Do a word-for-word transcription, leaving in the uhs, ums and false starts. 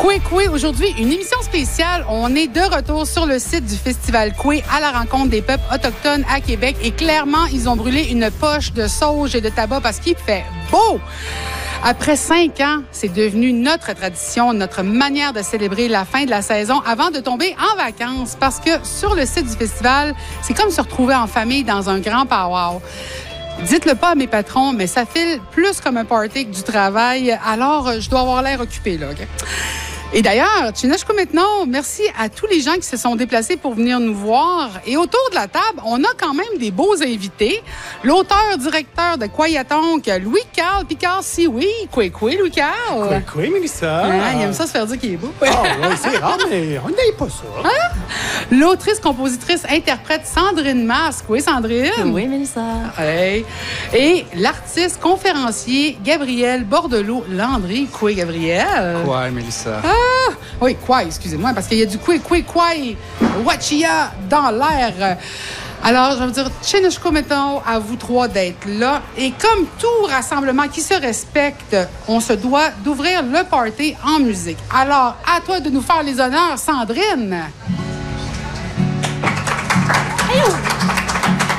Coué Coué, aujourd'hui, une émission spéciale. On est de retour sur le site du Festival Coué à la rencontre des peuples autochtones à Québec. Et clairement, ils ont brûlé une poche de sauge et de tabac parce qu'il fait beau. Après cinq ans, c'est devenu notre tradition, notre manière de célébrer la fin de la saison avant de tomber en vacances. Parce que sur le site du festival, c'est comme se retrouver en famille dans un grand powwow. Dites-le pas à mes patrons, mais ça file plus comme un party que du travail. Alors, je dois avoir l'air occupé, là. Okay? Et d'ailleurs, Chinashko maintenant, merci à tous les gens qui se sont déplacés pour venir nous voir. Et autour de la table, on a quand même des beaux invités. L'auteur-directeur de Kwayatonk, Louis-Carl Picard-Sioui. Coué, coué, Louis-Carl. Coué, coué, Mélissa. Ah, il aime ça se faire dire qu'il est beau. Ah, oui, c'est rare, mais on n'aime pas ça. Hein? L'autrice, compositrice, interprète Sandrine Masque. Oui, Sandrine. Oui, Mélissa. Hey. Et l'artiste conférencier Gabriel Bordelot-Landry. Coué, Gabriel. Quoi, Mélissa? Ah! Oui, quoi, excusez-moi, parce qu'il y a du coué, coué, coué, wachia dans l'air. Alors, je vais vous dire, Chinashko, mettons, à vous trois d'être là. Et comme tout rassemblement qui se respecte, on se doit d'ouvrir le party en musique. Alors, à toi de nous faire les honneurs, Sandrine.